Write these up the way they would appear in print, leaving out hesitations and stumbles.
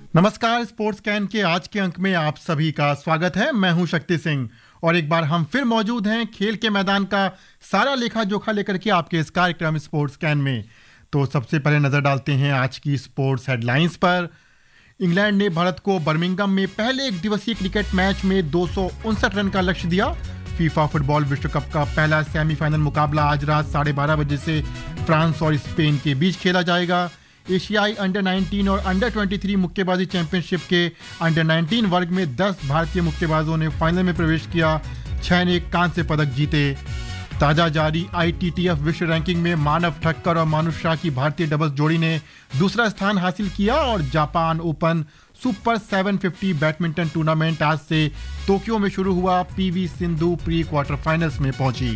नमस्कार, sports can के आज के अंक में आप सभी का स्वागत है। मैं हूं शक्ति सिंह और एक बार हम फिर मौजूद हैं खेल के मैदान का सारा लेखा जोखा लेकर के आपके इस कार्यक्रम स्पोर्ट्स कैन में। तो सबसे पहले नजर डालते हैं आज की स्पोर्ट्स हेडलाइंस पर। इंग्लैंड ने भारत को बर्मिंघम में पहले एक दिवसीय क्रिकेट मैच में 259 रन का लक्ष्य दिया। फीफा फुटबॉल विश्व कप का पहला सेमीफाइनल मुकाबला आज रात 12:30 बजे से फ्रांस और स्पेन के बीच खेला जाएगा। एशियाई अंडर 19 और अंडर 23 मुक्केबाजी चैंपियनशिप के अंडर 19 वर्ग में 10 भारतीय मुक्केबाजों ने फाइनल में प्रवेश किया। 6 ने कांस्य पदक जीते। ताजा जारी ITTF विश्व रैंकिंग में मानव ठक्कर और मानुष शाह की भारतीय डबल्स जोड़ी ने दूसरा स्थान हासिल किया और Japan open super 750 badminton tournament आज से टोक्यो में शुरू हुआ। PV Sindhu pre quarter finals में पहुंची।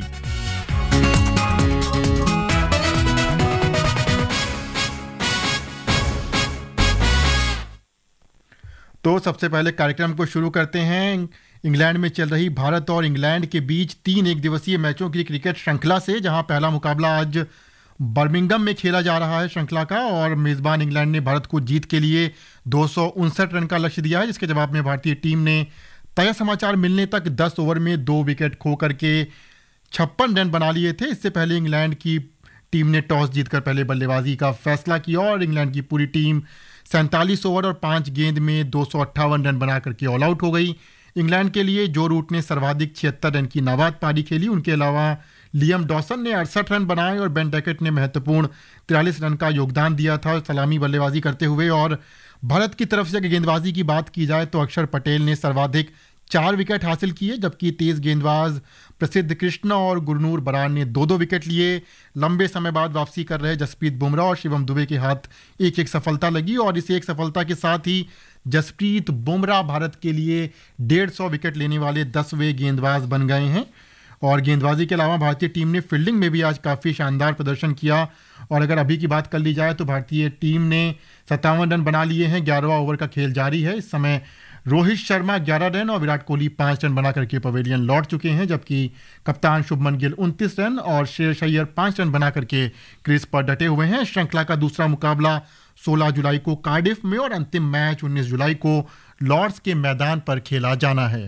तो सबसे पहले कार्यक्रम को शुरू करते हैं इंग्लैंड में चल रही भारत और इंग्लैंड के बीच 3 एक दिवसीय मैचों की क्रिकेट श्रृंखला से, जहां पहला मुकाबला आज बर्मिंघम में खेला जा रहा है श्रृंखला का। और मेजबान इंग्लैंड ने भारत को जीत के लिए 259 रन का लक्ष्य दिया है, जिसके जवाब में भारतीय टीम ने ताजा समाचार मिलने तक 10 ओवर में 2 विकेट खो करके 56 रन बना लिए थे। इससे पहले इंग्लैंड की टीम ने टॉस जीतकर पहले बल्लेबाजी का फैसला किया और इंग्लैंड की पूरी टीम 47 ओवर और 5 गेंद में 258 रन बना करके ऑल आउट हो गई। इंग्लैंड के लिए जो रूट ने सर्वाधिक 76 रन की नाबाद पारी खेली। उनके अलावा लियम डॉसन ने 68 रन बनाए और बेन डैकेट ने महत्वपूर्ण 43 रन का योगदान दिया था सलामी बल्लेबाजी करते हुए। और भारत की तरफ से गेंदबाजी की बात की जाए तो अक्षर पटेल ने सर्वाधिक 4 विकेट हासिल किए, जबकि तेज गेंदबाज प्रसिद्ध कृष्णा और गुरनूर बराड़ ने 2-2 विकेट लिए। लंबे समय बाद वापसी कर रहे जसप्रीत बुमराह और शिवम दुबे के हाथ एक सफलता लगी और इस एक सफलता के साथ ही जसप्रीत बुमराह भारत के लिए 150 विकेट लेने वाले 10वें गेंदबाज बन गए हैं। और गेंदबाजी के अलावा भारतीय टीम ने फील्डिंग में भी आज काफ़ी शानदार प्रदर्शन किया। और अगर अभी की बात कर ली जाए तो भारतीय टीम ने 57 रन बना लिए हैं। 11वां ओवर का खेल जारी है। इस समय रोहित शर्मा 11 रन और विराट कोहली 5 रन बना करके पवेलियन लौट चुके हैं, जबकि कप्तान शुभमन गिल 29 रन और श्रेयस अय्यर 5 रन बना करके क्रीज पर डटे हुए हैं। श्रृंखला का दूसरा मुकाबला 16 जुलाई को कार्डिफ में और अंतिम मैच 19 जुलाई को लॉर्ड्स के मैदान पर खेला जाना है।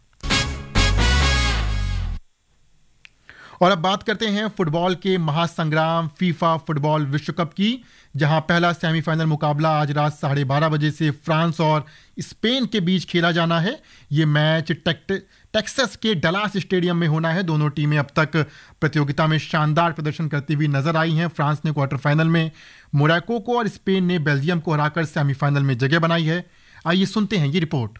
और अब बात करते हैं फुटबॉल के महासंग्राम फीफा फुटबॉल विश्व कप की, जहां पहला सेमीफाइनल मुकाबला आज रात 12:30 बजे से फ्रांस और स्पेन के बीच खेला जाना है। ये मैच टेक्सास के डलास स्टेडियम में होना है। दोनों टीमें अब तक प्रतियोगिता में शानदार प्रदर्शन करती हुई नजर आई हैं। फ्रांस ने क्वार्टर फाइनल में मोरक्को को और स्पेन ने बेल्जियम को हराकर सेमीफाइनल में जगह बनाई है। आइए सुनते हैं ये रिपोर्ट।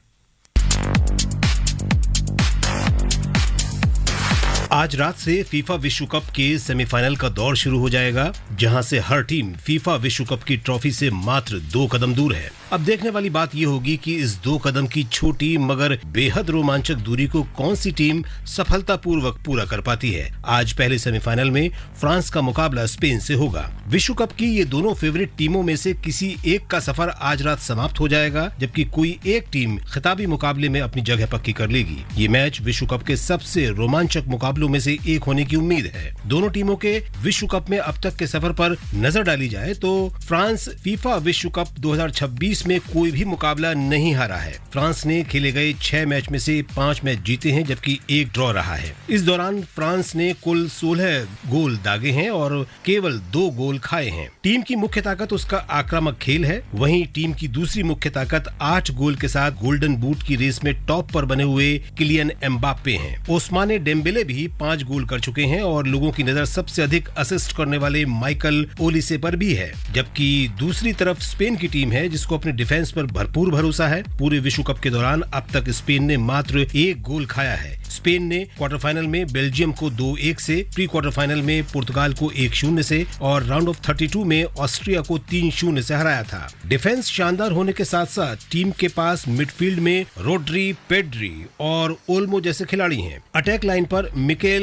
आज रात से फीफा विश्व कप के सेमीफाइनल का दौर शुरू हो जाएगा, जहां से हर टीम फीफा विश्व कप की ट्रॉफी से मात्र 2 कदम दूर है। अब देखने वाली बात यह होगी कि इस 2 कदम की छोटी मगर बेहद रोमांचक दूरी को कौन सी टीम सफलतापूर्वक पूरा कर पाती है। आज पहले सेमीफाइनल में फ्रांस का मुकाबला स्पेन से होगा। विश्व कप की ये दोनों फेवरेट टीमों में से किसी एक का सफर आज रात समाप्त हो जाएगा, जबकि कोई एक टीम खिताबी मुकाबले में अपनी जगह पक्की कर लेगी। ये मैच विश्व कप के सबसे रोमांचक मुकाबलों में से एक होने की उम्मीद है। दोनों टीमों के विश्व कप में अब तक के सफर पर नजर डाली जाए तो फ्रांस फीफा विश्व कप 2026 में कोई भी मुकाबला नहीं हारा है। फ्रांस ने खेले गए 6 मैच में से 5 मैच जीते हैं, जबकि 1 ड्रॉ रहा है। इस दौरान फ्रांस ने कुल 16 गोल दागे हैं और केवल 2 गोल खाए हैं। टीम की मुख्य ताकत उसका आक्रामक खेल है। वहीं टीम की दूसरी मुख्य ताकत 8 गोल के साथ गोल्डन बूट की रेस में टॉप पर बने हुए किलियन एम्बाप्पे हैं। ओस्माने डेम्बेले भी 5 गोल कर चुके हैं और लोगों की नजर सबसे अधिक असिस्ट करने वाले माइकल ओलिसे पर भी है। जबकि दूसरी तरफ स्पेन की टीम है, जिसको अपने डिफेंस पर भरपूर भरोसा है। पूरे विश्व कप के दौरान अब तक स्पेन ने मात्र 1 गोल खाया है। स्पेन ने क्वार्टर फाइनल में बेल्जियम को 2-1 से, प्री क्वार्टर फाइनल में पुर्तगाल को 1-0 से और राउंड ऑफ 32 में ऑस्ट्रिया को 3-0 से हराया था। डिफेंस शानदार होने के साथ साथ टीम के पास मिडफील्ड में रोड्री, पेड्री और ओल्मो जैसे खिलाड़ी हैं। अटैक लाइन पर मिकेल